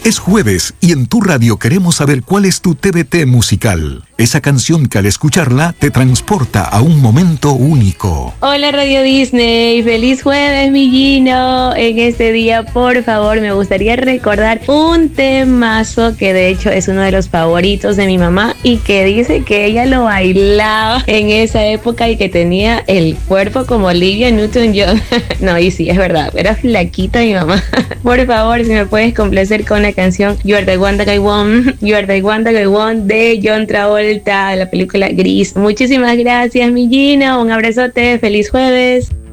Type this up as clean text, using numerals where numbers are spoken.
Es jueves y en tu radio queremos saber cuál es tu TBT musical. Esa canción que al escucharla te transporta a un momento único. Hola Radio Disney, feliz jueves mi Gino. En este día, por favor, me gustaría recordar un temazo que de hecho es uno de los favoritos de mi mamá y que dice que ella lo bailaba en esa época y que tenía el cuerpo como Olivia Newton-John. No, y sí, es verdad, era flaquita mi mamá. Por favor, si me puedes complacer con la canción You Are the One That I Want, You Are the One That I Want de John Travolta, de la película Gris. Muchísimas gracias, mi Gino. Un abrazote. Feliz jueves.